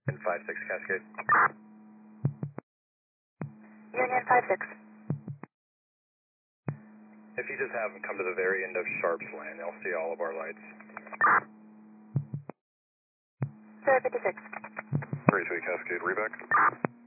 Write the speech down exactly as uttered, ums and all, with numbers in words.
five six Cascade. Union five six. If you just have them come to the very end of Sharps Lane, they'll see all of our lights. Zero fifty six. three three Cascade, reback.